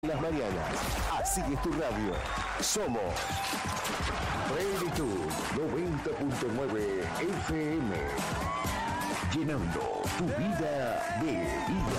las mañanas. Así es tu radio. Somos Plenitud 90.9 FM. Llenando tu vida de vida.